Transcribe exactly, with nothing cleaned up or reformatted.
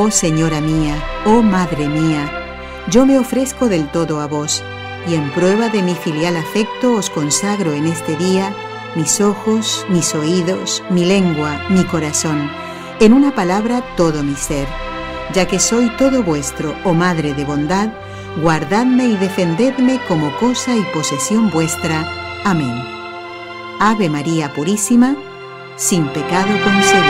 Oh Señora mía, oh Madre mía, yo me ofrezco del todo a vos, y en prueba de mi filial afecto os consagro en este día mis ojos, mis oídos, mi lengua, mi corazón, en una palabra todo mi ser. Ya que soy todo vuestro, oh Madre de bondad, guardadme y defendedme como cosa y posesión vuestra. Amén. Ave María Purísima, sin pecado concebido.